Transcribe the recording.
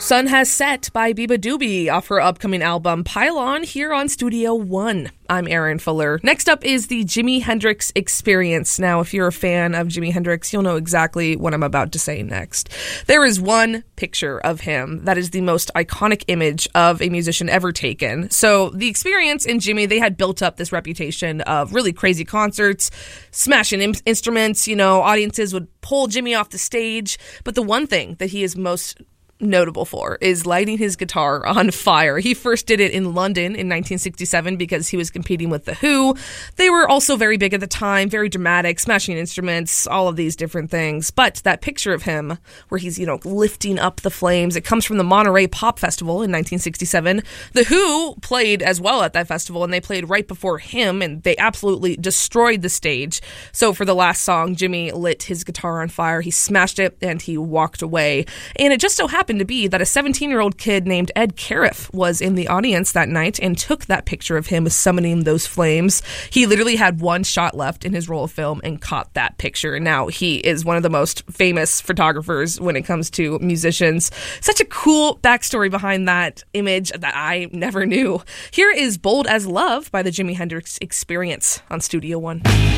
Sun Has Set by Biba Doobie off her upcoming album Pylon here on Studio One. I'm Aaron Fuller. Next up is the Jimi Hendrix Experience. Now, if you're a fan of Jimi Hendrix, you'll know exactly what I'm about to say next. There is one picture of him that is the most iconic image of a musician ever taken. So the Experience and Jimi, they had built up this reputation of really crazy concerts, smashing instruments, audiences would pull Jimi off the stage. But the one thing that he is most notable for is lighting his guitar on fire. He first did it in London in 1967 because he was competing with The Who. They were also very big at the time, very dramatic, smashing instruments, all of these different things. But that picture of him where he's, lifting up the flames, it comes from the Monterey Pop Festival in 1967. The Who played as well at that festival, and they played right before him, and they absolutely destroyed the stage. So for the last song, Jimi lit his guitar on fire, he smashed it, and he walked away. And it just so happened to be that a 17-year-old kid named Ed Cariff was in the audience that night and took that picture of him summoning those flames. He literally had one shot left in his roll of film and caught that picture. Now he is one of the most famous photographers when it comes to musicians. Such a cool backstory behind that image that I never knew. Here is Bold as Love by the Jimi Hendrix Experience on Studio One.